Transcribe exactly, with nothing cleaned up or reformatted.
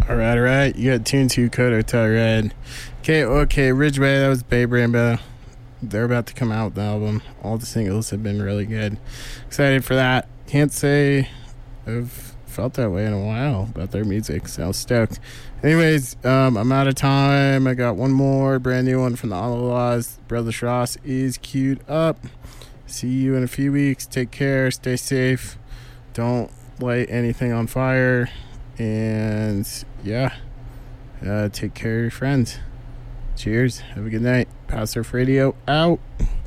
All right, all right. You got tuned to Kodo Tell Red. Okay, okay. Ridgeway, that was Babe Rambo. They're about to come out with the album. All the singles have been really good. Excited for that. Can't say I've felt that way in a while about their music, so stoked. Anyways, um, I'm out of time. I got one more brand new one from the Outlaws. Brother Ross is queued up. See you in a few weeks. Take care. Stay safe. Don't light anything on fire. And yeah, uh, take care of your friends. Cheers. Have a good night. Power Surf Radio out.